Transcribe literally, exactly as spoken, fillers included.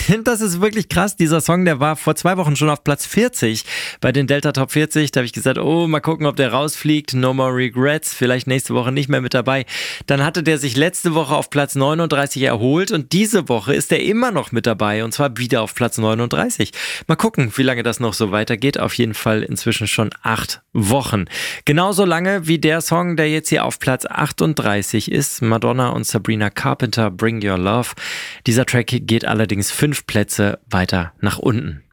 Das ist wirklich krass. Dieser Song, der war vor zwei Wochen schon auf Platz vierzig bei den Delta Top vierzig. Da habe ich gesagt, oh, mal gucken, ob der rausfliegt. No more regrets. Vielleicht nächste Woche nicht mehr mit dabei. Dann hatte der sich letzte Woche auf Platz neununddreißig erholt und diese Woche ist er immer noch mit dabei und zwar wieder auf Platz neununddreißig. Mal gucken, wie lange das noch so weitergeht. Auf jeden Fall inzwischen schon acht Wochen. Genauso lange wie der Song, der jetzt hier auf Platz achtunddreißig ist. Madonna und Sabrina Carpenter, Bring Your Love. Dieser Track geht allerdings fünf Plätze weiter nach unten.